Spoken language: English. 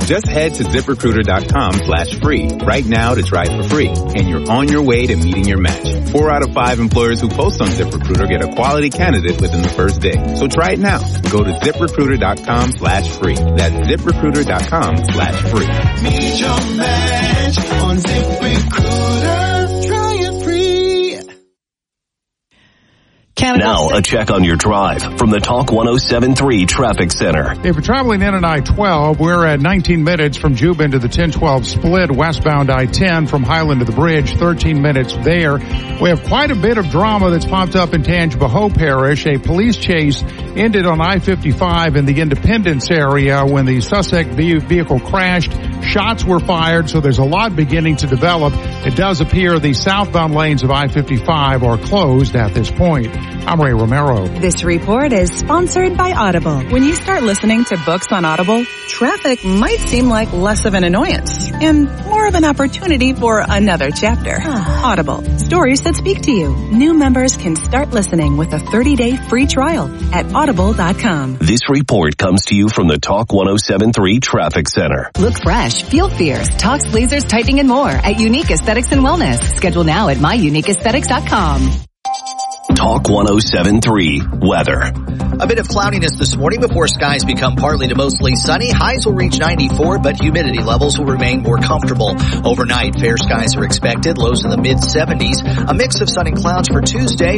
Just head to ZipRecruiter.com/free right now to try for free, and you're on your way to meeting your match. 4 out of 5 employers who post on ZipRecruiter get a quality candidate within the first day. So try it now. Go to ZipRecruiter.com/free. That's ZipRecruiter.com/free. Meet your match on ZipRecruiter. Try it free. Now, a check on your drive from the Talk 107.3 Traffic Center. If you're traveling in on I-12, we're at 19 minutes from Jubin to the 1012 split, westbound I-10 from Highland to the bridge, 13 minutes there. We have quite a bit of drama that's popped up in Tangipahoa Parish. A police chase ended on I-55 in the Independence area when the suspect vehicle crashed. Shots were fired, so there's a lot beginning to develop. It does appear the southbound lanes of I-55 are closed at this point. I'm Ray Romero. This report is sponsored by Audible. When you start listening to books on Audible, traffic might seem like less of an annoyance and more of an opportunity for another chapter. Audible, stories that speak to you. New members can start listening with a 30-day free trial at audible.com. This report comes to you from the Talk 107.3 Traffic Center. Look fresh, feel fierce, talks, lasers, tightening, and more at Unique Aesthetics and Wellness. Schedule now at myuniqueaesthetics.com. Talk 107.3 weather. A bit of cloudiness this morning before skies become partly to mostly sunny. Highs will reach 94, but humidity levels will remain more comfortable. Overnight, fair skies are expected. Lows in the mid-70s. A mix of sun and clouds for Tuesday.